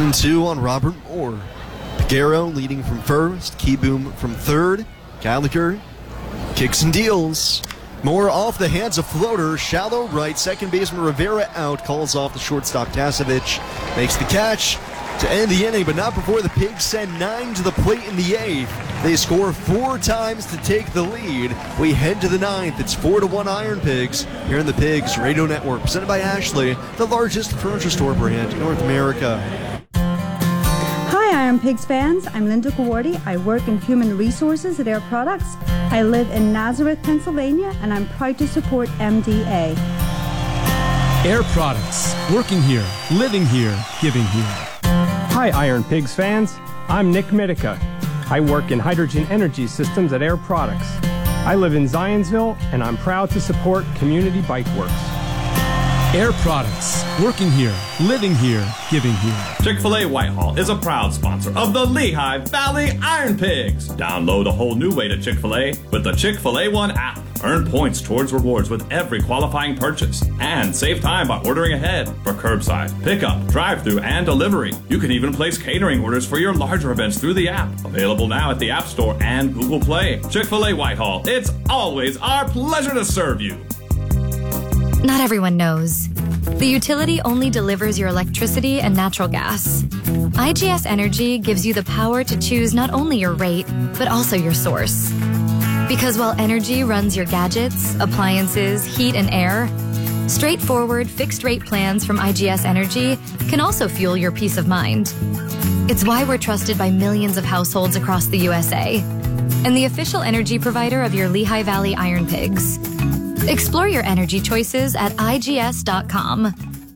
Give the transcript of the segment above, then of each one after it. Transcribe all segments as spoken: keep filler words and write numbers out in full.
One and two on Robert Moore. Piguero leading from first. Keyboom from third. Gallagher kicks and deals. Moore off the hands of floater. Shallow right. Second baseman Rivera out. Calls off the shortstop Tasevich. Makes the catch to end the inning, but not before the Pigs send nine to the plate in the eighth. They score four times to take the lead. We head to the ninth. It's four to one Iron Pigs here in the Pigs Radio Network, presented by Ashley, the largest furniture store brand in North America. Hi, Iron Pigs fans. I'm Linda Gawardi. I work in human resources at Air Products. I live in Nazareth, Pennsylvania, and I'm proud to support M D A. Air Products. Working here, living here, giving here. Hi, Iron Pigs fans. I'm Nick Mitica. I work in hydrogen energy systems at Air Products. I live in Zionsville, and I'm proud to support Community Bike Works. Air Products. Working here, living here, giving here. Chick-fil-A Whitehall is a proud sponsor of the Lehigh Valley Iron Pigs. Download a whole new way to Chick-fil-A with the Chick-fil-A One app. Earn points towards rewards with every qualifying purchase. And save time by ordering ahead for curbside, pickup, drive-thru, and delivery. You can even place catering orders for your larger events through the app. Available now at the App Store and Google Play. Chick-fil-A Whitehall. It's always our pleasure to serve you. Not everyone knows. The utility only delivers your electricity and natural gas. I G S Energy gives you the power to choose not only your rate, but also your source. Because while energy runs your gadgets, appliances, heat, and air, straightforward fixed-rate plans from I G S Energy can also fuel your peace of mind. It's why we're trusted by millions of households across the U S A and the official energy provider of your Lehigh Valley Iron Pigs. Explore your energy choices at I G S dot com.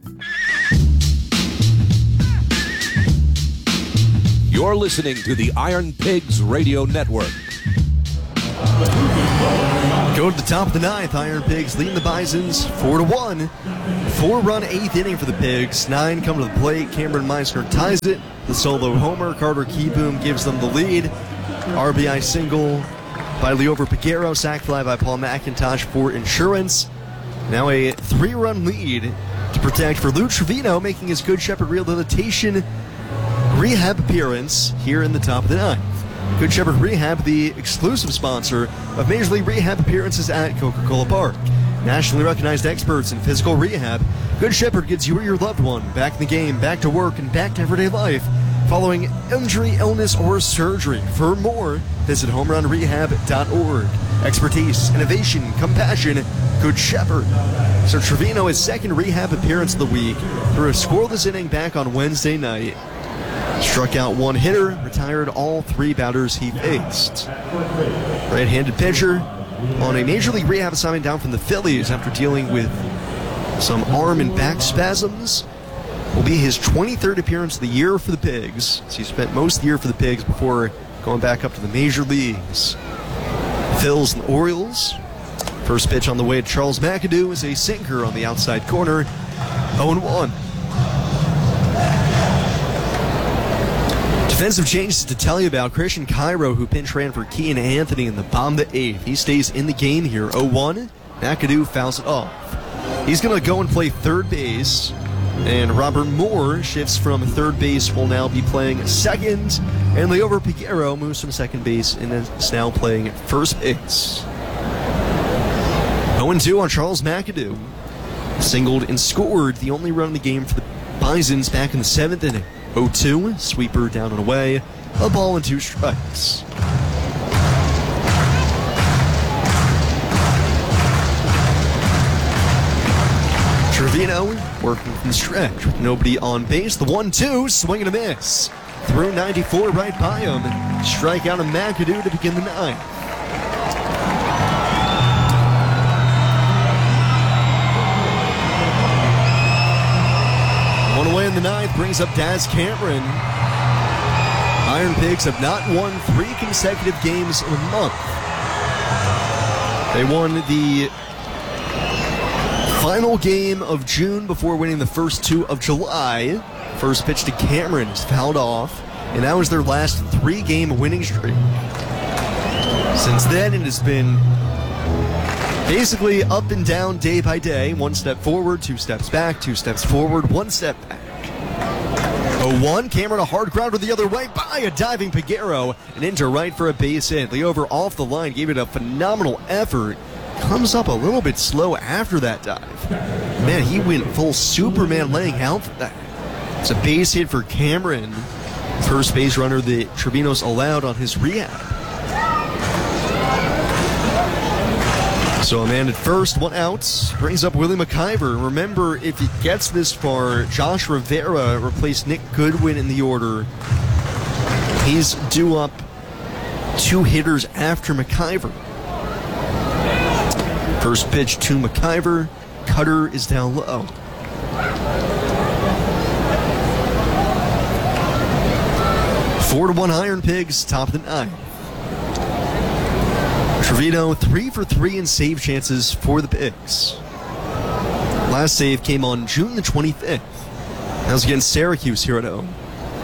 You're listening to the Iron Pigs Radio Network. Go to the top of the ninth. Iron Pigs leading the Bisons four to one. Four-run eighth inning for the Pigs. Nine come to the plate. Cameron Meissner ties it. The solo homer. Carter Keyboom gives them the lead. R B I single by Liover Piguero. Sac fly by Paul McIntosh for insurance. Now a three-run lead to protect for Lou Trevino, making his Good Shepherd Rehabilitation Rehab appearance here in the top of the ninth. Good Shepherd Rehab, the exclusive sponsor of Major League Rehab appearances at Coca-Cola Park. Nationally recognized experts in physical rehab, Good Shepherd gets you or your loved one back in the game, back to work, and back to everyday life following injury, illness, or surgery. For more, visit home run rehab dot org. Expertise, innovation, compassion, Good Shepherd. So Trevino, his second rehab appearance of the week, through a scoreless inning back on Wednesday night. Struck out one hitter, retired all three batters he faced. Right-handed pitcher on a Major League Rehab assignment down from the Phillies after dealing with some arm and back spasms. Will be his twenty-third appearance of the year for the Pigs. So he spent most of the year for the Pigs before going back up to the major leagues. Phils and Orioles. First pitch on the way to Charles McAdoo is a sinker on the outside corner. oh and one. Defensive changes to tell you about. Christian Cairo, who pinch ran for Kean Anthony in the bottom of the eighth. He stays in the game here. oh one. McAdoo fouls it off. He's going to go and play third base. And Robert Moore shifts from third base, will now be playing second. And Liover Piguero moves from second base and is now playing first base. oh and two on Charles McAdoo. Singled and scored the only run in the game for the Bisons back in the seventh inning. oh two, sweeper down and away, a ball and two strikes. Trevino working from the stretch with nobody on base. The one two, swing and a miss. Through ninety-four right by him. Strikeout of McAdoo to begin the ninth. One away in the ninth brings up Daz Cameron. Iron Pigs have not won three consecutive games in a month. They won the final game of June before winning the first two of July. First pitch to Cameron is fouled off, and that was their last three-game winning streak. Since then, it has been basically up and down day by day. One step forward, two steps back, two steps forward, one step back. oh one, Cameron a hard grounder the other way by a diving Peguero and into right for a base hit. The over off the line gave it a phenomenal effort. Comes up a little bit slow after that dive. Man, he went full Superman laying out for that. It's a base hit for Cameron. First base runner that Trevino's allowed on his rehab. So a man at first, one out, brings up Willie McIver. Remember, if he gets this far, Josh Rivera replaced Nick Goodwin in the order. He's due up two hitters after McIver. First pitch to McIver. Cutter is down low. Four to one Iron Pigs, top of the ninth. Trevino three for three in save chances for the Pigs. Last save came on June the twenty-fifth. That was against Syracuse here at home.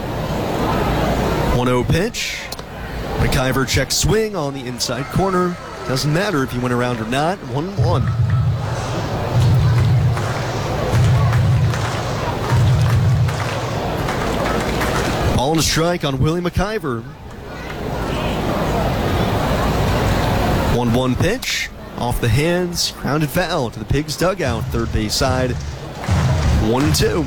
one oh pitch. McIver checks swing on the inside corner. Doesn't matter if he went around or not. one one. Ball and a strike on Willie McIver. one one pitch. Off the hands. Grounded foul to the Pigs dugout. Third base side. one two.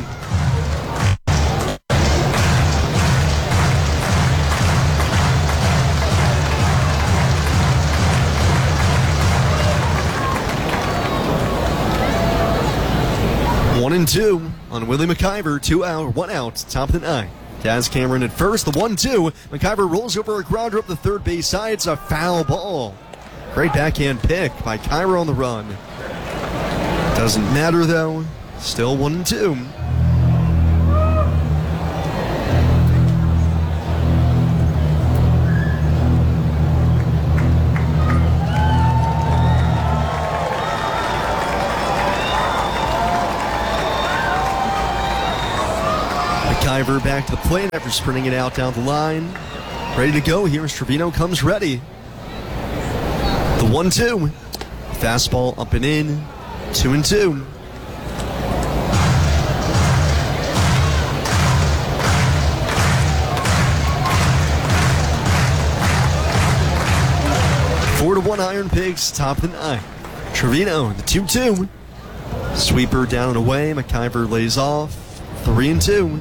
One and two on Willie McIver. Two out, one out, top of the ninth. Taz Cameron at first, the one two. McIver rolls over a grounder up the third base side. It's a foul ball. Great backhand pick by Cairo on the run. Doesn't matter though. Still one and two. McIver back to the plate after sprinting it out down the line. Ready to go here as Trevino comes ready. The one two. Fastball up and in. Two and two. Four to one Iron Pigs, top of the ninth. Trevino, the two two. Sweeper down and away. McIver lays off. Three and two.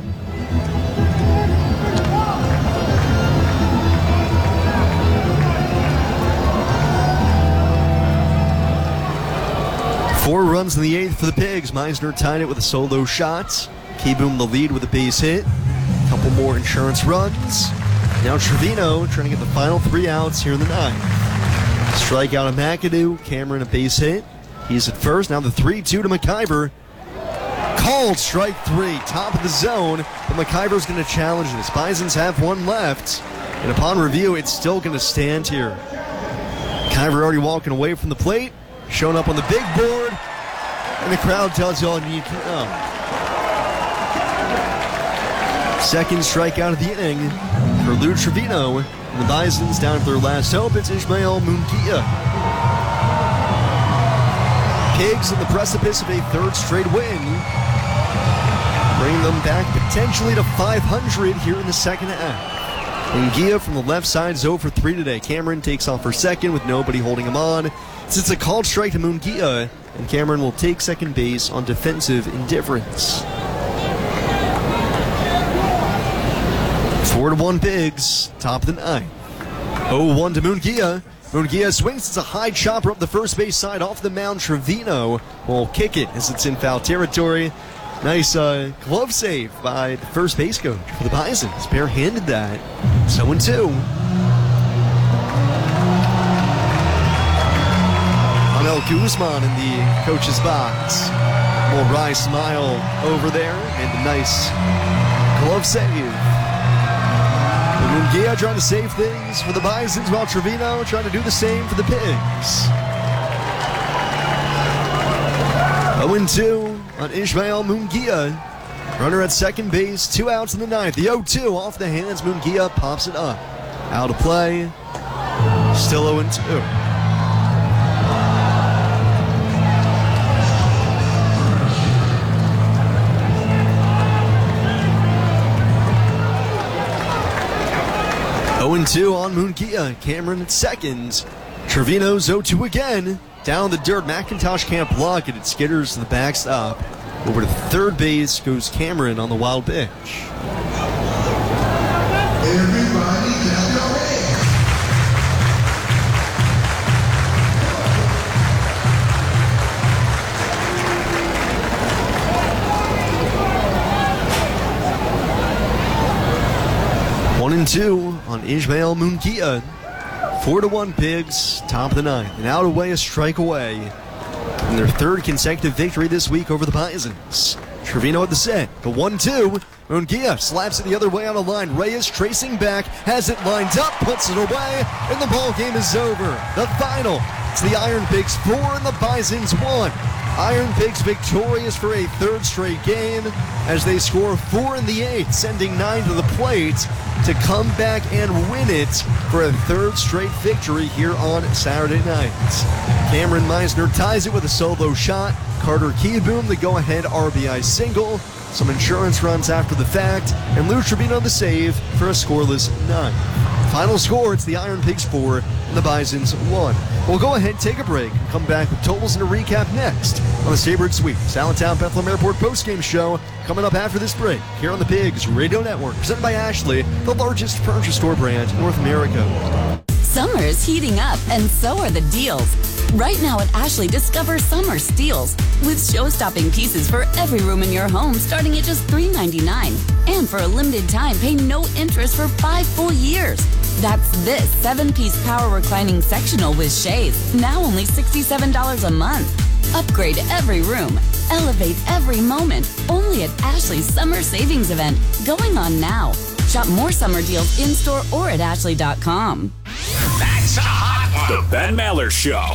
Four runs in the eighth for the Pigs. Meisner tied it with a solo shot. Keyboom the lead with a base hit. A couple more insurance runs. Now Trevino trying to get the final three outs here in the ninth. Strikeout of McAdoo. Cameron a base hit. He's at first. Now the three two to McIver. Called strike three. Top of the zone. But McIver's going to challenge this. Bisons have one left. And upon review, it's still going to stand here. McIver already walking away from the plate. Showing up on the big board, and the crowd tells you all you need to know. Second strikeout of the inning for Lou Trevino, and the Bisons down to their last hope. It's Ismael Munguia. Pigs on the precipice of a third straight win, bringing them back potentially to five hundred here in the second half. Munguia from the left side is zero for three today. Cameron takes off for second with nobody holding him on. It's a called strike to Munguia, and Cameron will take second base on defensive indifference. Four to one Pigs, top of the ninth. oh one to Munguia. Munguia swings. It's a high chopper up the first base side off the mound. Trevino will kick it as it's in foul territory. Nice uh, glove save by the first base coach for the Bisons. Barehanded that. So and two. Anel Guzman in the coach's box. Little wry smile over there and a nice glove save. Munguia trying to save things for the Bisons while Trevino trying to do the same for the Pigs. oh and two on Ismael Munguia. Runner at second base, two outs in the ninth. The oh two off the hands. Munguia pops it up. Out of play. Still oh and two. oh and two on Mungia. Cameron at second. Trevino's oh two again. Down the dirt, McIntosh can't block it. It skitters to the backstop. Over to third base goes Cameron on the wild pitch. Everybody clap your hands. One and two on Ismael Mungia. Four to one Pigs, top of the ninth. And out away, a strike away. And their third consecutive victory this week over the Bisons. Trevino at the set. The one two. Mungia slaps it the other way on a line. Reyes tracing back, has it lined up, puts it away, and the ball game is over. The final. It's the Iron Pigs four and the Bisons one. Iron Pigs victorious for a third straight game as they score four in the eighth, sending nine to the plate to come back and win it for a third straight victory here on Saturday night. Cameron Meisner ties it with a solo shot. Carter Kieboom the go-ahead R B I single. Some insurance runs after the fact, and Lou Trevino the save for a scoreless nine. Final score, it's the Iron Pigs four and the Bisons one. We'll go ahead, take a break, and come back with totals and a recap next on the Saybrook Sweeps Allentown Bethlehem Airport postgame show coming up after this break here on the Pigs Radio Network, presented by Ashley, the largest furniture store brand in North America. Summer's heating up, and so are the deals. Right now at Ashley, discover summer steals with show-stopping pieces for every room in your home starting at just three ninety-nine. And for a limited time, pay no interest for five full years. That's this seven-piece power reclining sectional with shades, now only sixty-seven dollars a month. Upgrade every room. Elevate every moment. Only at Ashley's Summer Savings Event, going on now. Shop more summer deals in-store or at ashley dot com. That's a hot one. The Ben Maller Show.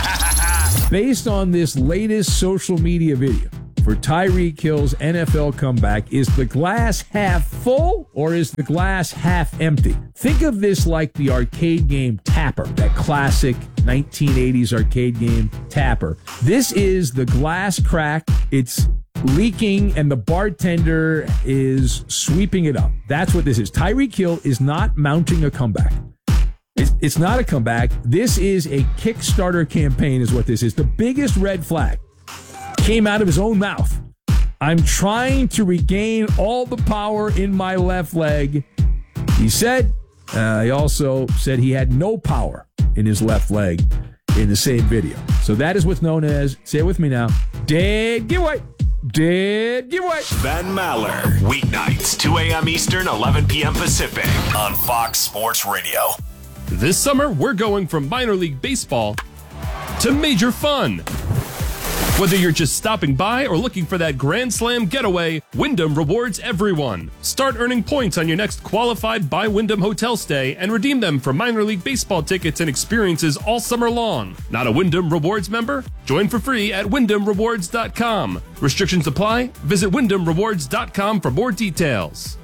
Based on this latest social media video for Tyreek Hill's N F L comeback, is the glass half full or is the glass half empty? Think of this like the arcade game Tapper, that classic nineteen eighties arcade game Tapper. This is the glass crack. It's leaking and the bartender is sweeping it up. That's what this is. Tyreek Hill is not mounting a comeback. It's, it's not a comeback. This is a Kickstarter campaign is what this is. The biggest red flag came out of his own mouth. I'm trying to regain all the power in my left leg. He said, uh, he also said he had no power in his left leg in the same video. So that is what's known as, say it with me now, dead giveaway. Dead giveaway. Ben Maller. Weeknights, two a.m. Eastern, eleven p.m. Pacific on Fox Sports Radio. This summer, we're going from minor league baseball to major fun. Whether you're just stopping by or looking for that Grand Slam getaway, Wyndham rewards everyone. Start earning points on your next qualified by Wyndham hotel stay and redeem them for minor league baseball tickets and experiences all summer long. Not a Wyndham Rewards member? Join for free at wyndham rewards dot com. Restrictions apply. Visit wyndham rewards dot com for more details.